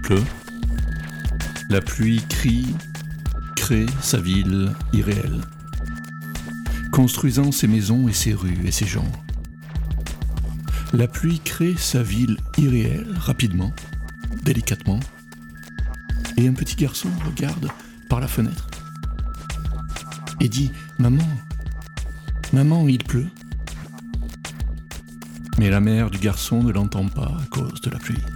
pleut. La pluie crie, crée sa ville irréelle, construisant ses maisons et ses rues et ses gens. La pluie crée sa ville irréelle rapidement, délicatement, et un petit garçon regarde par la fenêtre et dit « Maman, maman, il pleut ». Mais la mère du garçon ne l'entend pas à cause de la pluie.